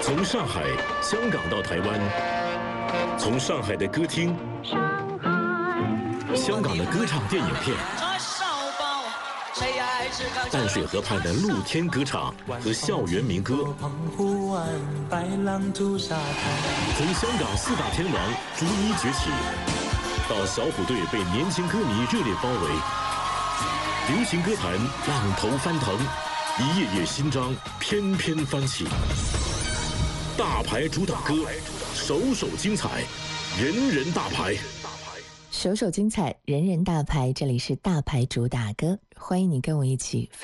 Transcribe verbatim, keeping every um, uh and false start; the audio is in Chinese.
从上海、香港到台湾，从上海的歌厅、香港的歌唱电影片，淡水河畔的露天歌场和校园民歌，从香港四大天王逐一崛起，到小虎队被年轻歌迷热烈包围，流行歌坛浪头翻腾，一页页新章翩翩翻起。大牌主打歌，首首精彩，人人大牌。 首首精彩，人人大牌。这里是大牌主打歌，欢迎你跟我一起